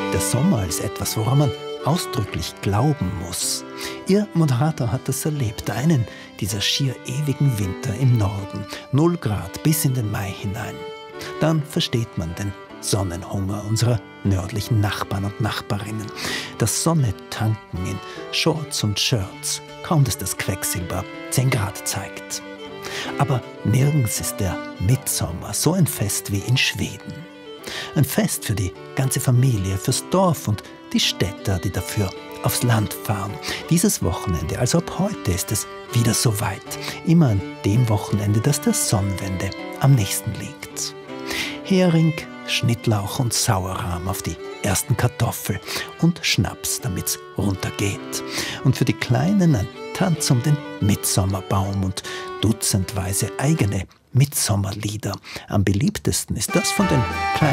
Der Sommer als etwas, woran man ausdrücklich glauben muss. Ihr Moderator hat das erlebt, einen dieser schier ewigen Winter im Norden, 0 Grad bis in den Mai hinein. Dann versteht man den Sonnenhunger unserer nördlichen Nachbarn und Nachbarinnen. Das Sonne tanken in Shorts und Shirts, kaum dass das Quecksilber 10 Grad zeigt. Aber nirgends ist der Mitsommer so ein Fest wie in Schweden. Ein Fest für die ganze Familie, fürs Dorf und die Städter, die dafür aufs Land fahren. Dieses Wochenende, also ab heute, ist es wieder so weit. Immer an dem Wochenende, das der Sonnenwende am nächsten liegt. Hering, Schnittlauch und Sauerrahm auf die ersten Kartoffeln und Schnaps, damit's runtergeht. Und für die Kleinen ein Tanz um den Mitsommerbaum und dutzendweise eigene Mitsommerlieder. Am beliebtesten ist das von den Kleinen